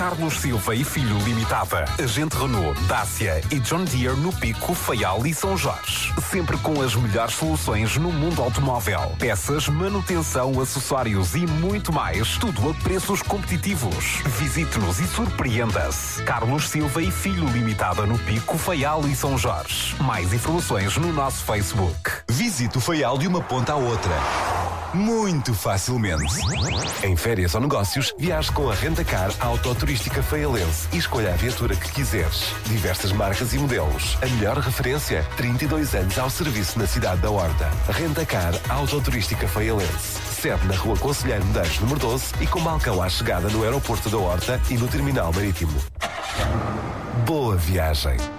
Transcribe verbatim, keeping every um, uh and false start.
Carlos Silva e Filho Limitada. Agente Renault, Dacia e John Deere no Pico, Faial e São Jorge. Sempre com as melhores soluções no mundo automóvel. Peças, manutenção, acessórios e muito mais. Tudo a preços competitivos. Visite-nos e surpreenda-se. Carlos Silva e Filho Limitada no Pico, Faial e São Jorge. Mais informações no nosso Facebook. Visite o Faial de uma ponta à outra. Muito facilmente. Em férias ou negócios, viaje com a Rentacar Autoturística Faialense e escolha a viatura que quiseres. Diversas marcas e modelos. A melhor referência, trinta e dois anos ao serviço na cidade da Horta. Rentacar Autoturística Faialense. Sede na Rua Conselheiro Medeiros, número doze e com balcão à chegada no aeroporto da Horta e no terminal marítimo. Boa viagem.